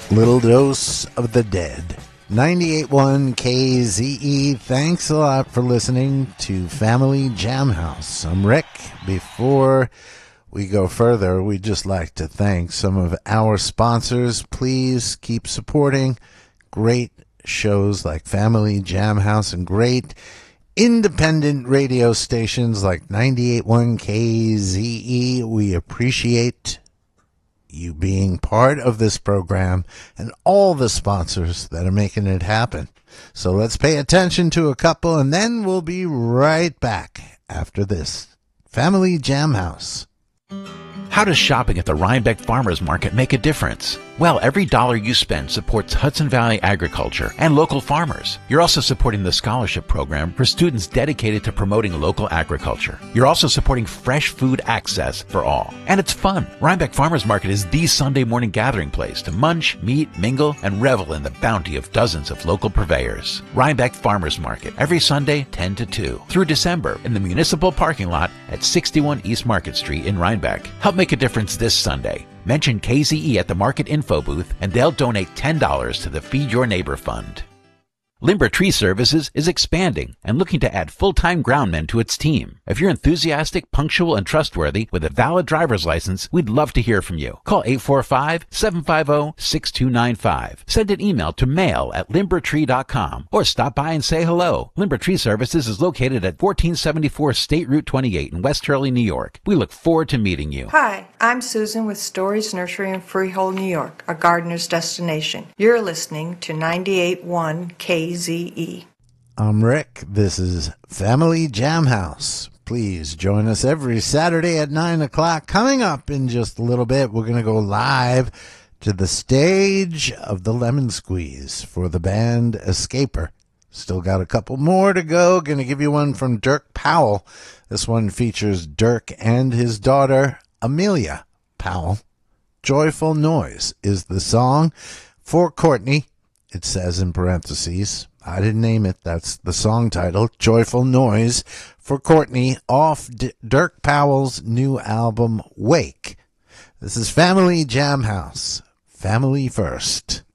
Little Dose of the Dead. 98.1 KZE. Thanks a lot for listening to Family Jam House. I'm Rick. Before we go further, we'd just like to thank some of our sponsors. Please keep supporting great shows like Family Jam House and great independent radio stations like 98.1 KZE. We appreciate you being part of this program and all the sponsors that are making it happen. So let's pay attention to a couple, and then we'll be right back after this. Family Jam House. How does shopping at the Rhinebeck Farmers Market make a difference? Well, every dollar you spend supports Hudson Valley agriculture and local farmers. You're also supporting the scholarship program for students dedicated to promoting local agriculture. You're also supporting fresh food access for all. And it's fun. Rhinebeck Farmers Market is the Sunday morning gathering place to munch, meet, mingle, and revel in the bounty of dozens of local purveyors. Rhinebeck Farmers Market, every Sunday, 10 to 2, through December in the municipal parking lot at 61 East Market Street in Rhinebeck. Help make a difference this Sunday. Mention KZE at the Market Info booth, and they'll donate $10 to the Feed Your Neighbor Fund. Limber Tree Services is expanding and looking to add full-time groundmen to its team. If you're enthusiastic, punctual, and trustworthy with a valid driver's license, we'd love to hear from you. Call 845-750-6295. Send an email to mail@limbertree.com or stop by and say hello. Limber Tree Services is located at 1474 State Route 28 in West Hurley, New York. We look forward to meeting you. Hi, I'm Susan with Stories Nursery in Freehold, New York, a gardener's destination. You're listening to 98.1 KZE. I'm Rick. This is Family Jam House. Please join us every Saturday at 9 o'clock. Coming up in just a little bit, we're going to go live to the stage of the Lemon Squeeze for the band Escaper. Still got a couple more to go. Going to give you one from Dirk Powell. This one features Dirk and his daughter, Amelia Powell. Joyful Noise is the song for Courtney. It says in parentheses, I didn't name it. That's the song title, Joyful Noise, for Courtney off Dirk Powell's new album, Wake. This is Family Jam House. Family first.